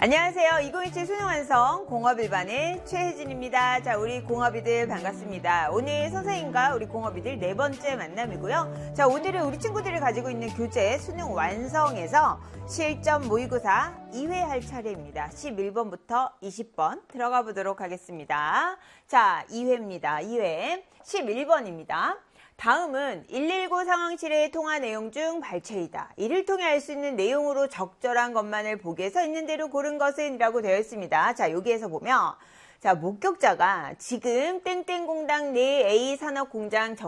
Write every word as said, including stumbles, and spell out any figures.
안녕하세요. 이공이칠 수능완성 공업일반의 최혜진입니다. 자, 우리 공업이들 반갑습니다. 오늘 선생님과 우리 공업이들 네 번째 만남이고요. 자, 오늘은 우리 친구들이 가지고 있는 교재 수능 완성에서 실전 모의고사 이 회 할 차례입니다. 십일 번부터 이십 번 들어가 보도록 하겠습니다. 자, 이 회입니다. 이 회 십일 번입니다. 다음은 일일구 상황실의 통화 내용 중 발췌이다. 이를 통해 알 수 있는 내용으로 적절한 것만을 보기에서 있는 대로 고른 것은 이라고 되어 있습니다. 자, 여기에서 보면 자, 목격자가 지금 땡땡 공장 내 A 산업 공장 정